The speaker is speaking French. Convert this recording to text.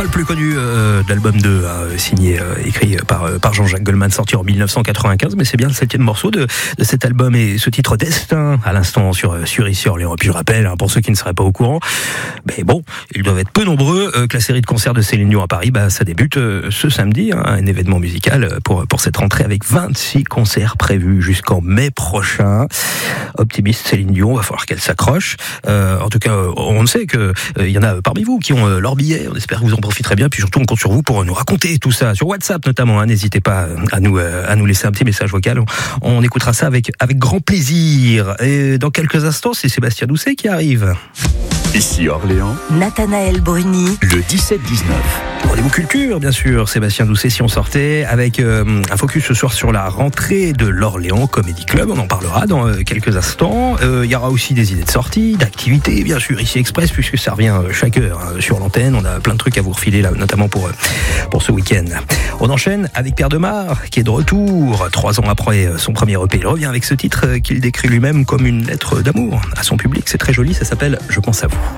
plus connu de l'album 2, signé, écrit par Jean-Jacques Goldman, sorti en 1995, mais c'est bien le 7e morceau de cet album et ce titre Destin, à l'instant sur Ici Orléans. Et puis je rappelle, pour ceux qui ne seraient pas au courant, mais bon, ils doivent être peu nombreux, que la série de concerts de Céline Dion à Paris, ça débute ce samedi, un événement musical pour cette rentrée avec 26 concerts prévus jusqu'en mai prochain. Optimiste Céline Dion, va falloir qu'elle s'accroche. En tout cas, on sait que il y en a parmi vous qui ont leur billet. On espère que vous en profiterez bien. Puis surtout, on compte sur vous pour nous raconter tout ça sur WhatsApp notamment. N'hésitez pas à nous laisser un petit message vocal. On écoutera ça avec grand plaisir. Et dans quelques instants, c'est Sébastien Doucet qui arrive. Ici Orléans, Nathanaël Bruni, le 17-19. Rendez-vous culture, bien sûr. Sébastien Doucet, si on sortait avec un focus ce soir sur la rentrée de l'Orléans Comedy Club. On en parlera dans quelques instants. Il y aura aussi des idées de sortie, d'activités, bien sûr, ici Express, puisque ça revient chaque heure sur l'antenne. On a plein de trucs à vous refiler, là, notamment pour ce week-end. On enchaîne avec Pierre Demar, qui est de retour 3 ans après son premier EP. Il revient avec ce titre qu'il décrit lui-même comme une lettre d'amour à son public. C'est très joli, ça s'appelle « Je pense à vous ».